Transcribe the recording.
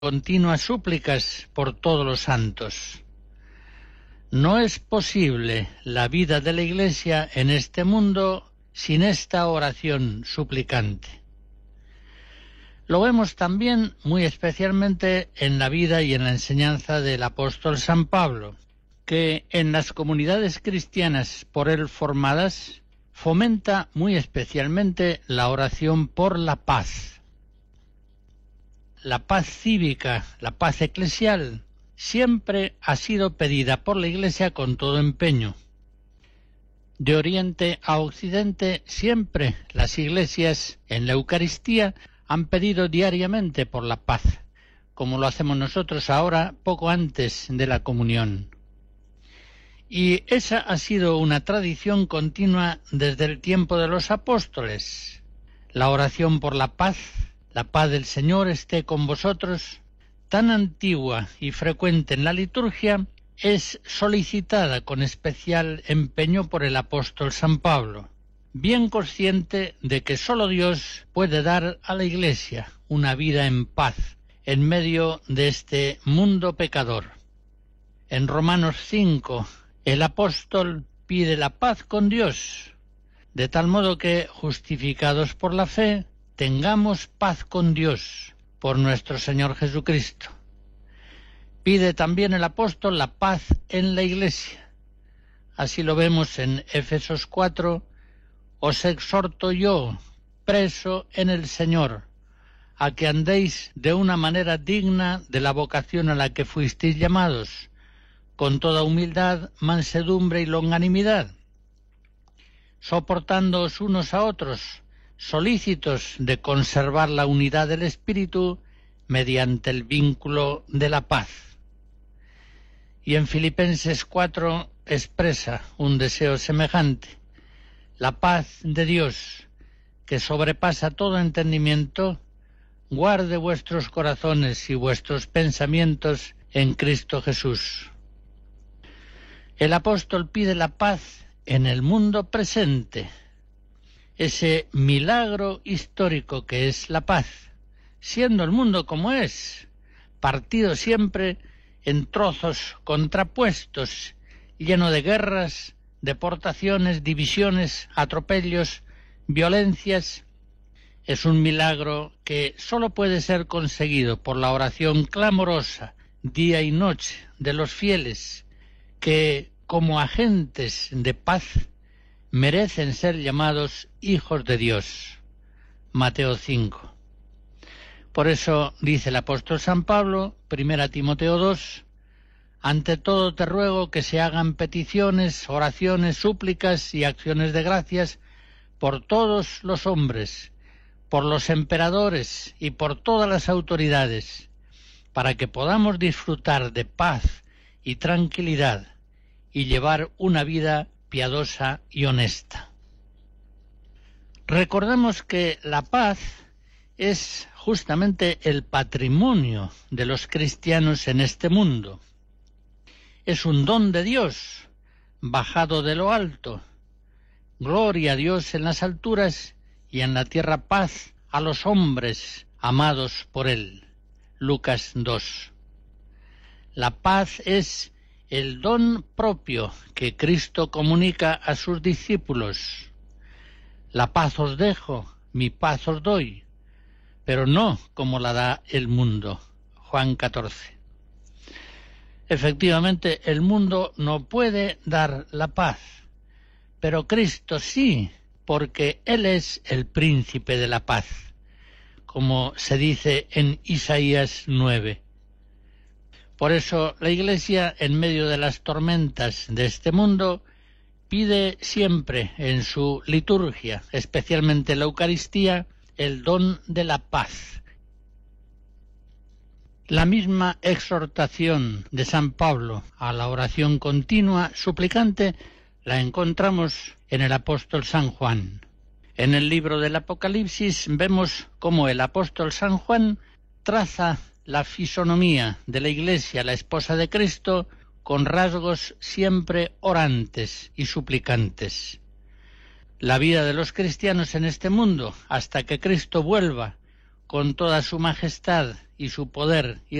continuas súplicas por todos los santos. No es posible la vida de la Iglesia en este mundo sin esta oración suplicante. Lo vemos también muy especialmente en la vida y en la enseñanza del apóstol San Pablo, que en las comunidades cristianas por él formadas fomenta muy especialmente la oración por la paz. La paz cívica, la paz eclesial, siempre ha sido pedida por la Iglesia con todo empeño. De Oriente a Occidente, siempre las iglesias en la Eucaristía han pedido diariamente por la paz, como lo hacemos nosotros ahora poco antes de la comunión. Y esa ha sido una tradición continua desde el tiempo de los apóstoles. La oración por la paz del Señor esté con vosotros, tan antigua y frecuente en la liturgia, es solicitada con especial empeño por el apóstol San Pablo, bien consciente de que sólo Dios puede dar a la Iglesia una vida en paz en medio de este mundo pecador. En Romanos 5, el apóstol pide la paz con Dios, de tal modo que, justificados por la fe, tengamos paz con Dios por nuestro Señor Jesucristo. Pide también el apóstol la paz en la Iglesia. Así lo vemos en Efesios 4, os exhorto yo, preso en el Señor, a que andéis de una manera digna de la vocación a la que fuisteis llamados, con toda humildad, mansedumbre y longanimidad, soportándoos unos a otros, solícitos de conservar la unidad del Espíritu mediante el vínculo de la paz. Y en Filipenses 4 expresa un deseo semejante: la paz de Dios, que sobrepasa todo entendimiento, guarde vuestros corazones y vuestros pensamientos en Cristo Jesús. El apóstol pide la paz en el mundo presente, ese milagro histórico que es la paz, siendo el mundo como es, partido siempre en trozos contrapuestos, lleno de guerras, deportaciones, divisiones, atropellos, violencias. Es un milagro que sólo puede ser conseguido por la oración clamorosa, día y noche, de los fieles, que, como agentes de paz, merecen ser llamados hijos de Dios. Mateo 5. Por eso dice el apóstol San Pablo, 1 Timoteo 2, ante todo te ruego que se hagan peticiones, oraciones, súplicas y acciones de gracias por todos los hombres, por los emperadores y por todas las autoridades, para que podamos disfrutar de paz y tranquilidad y llevar una vida piadosa y honesta. Recordemos que la paz es justamente el patrimonio de los cristianos en este mundo. Es un don de Dios, bajado de lo alto. Gloria a Dios en las alturas y en la tierra paz a los hombres amados por Él. Lucas 2. La paz es el don propio que Cristo comunica a sus discípulos. La paz os dejo, mi paz os doy, pero no como la da el mundo. Juan 14. Efectivamente, el mundo no puede dar la paz, pero Cristo sí, porque Él es el príncipe de la paz, como se dice en Isaías 9. Por eso la Iglesia, en medio de las tormentas de este mundo, pide siempre en su liturgia, especialmente la Eucaristía, el don de la paz. La misma exhortación de San Pablo a la oración continua suplicante la encontramos en el apóstol San Juan. En el libro del Apocalipsis vemos cómo el apóstol San Juan traza la fisonomía de la Iglesia, la esposa de Cristo, con rasgos siempre orantes y suplicantes. La vida de los cristianos en este mundo, hasta que Cristo vuelva con toda su majestad y su poder